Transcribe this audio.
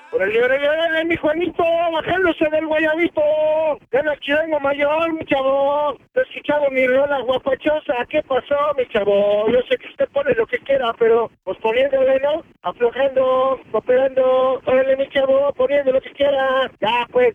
Órale, mi Juanito, bajándose del guayabito. De la chirango mayor, mi chavo. Te he escuchado mi rola guapachosa. ¿Qué pasó, mi chavo? Yo sé que usted pone lo que quiera, pero pues poniéndole, ¿no? Aflojando, cooperando. Órale, mi chavo, poniendo lo que quiera. Ya, pues.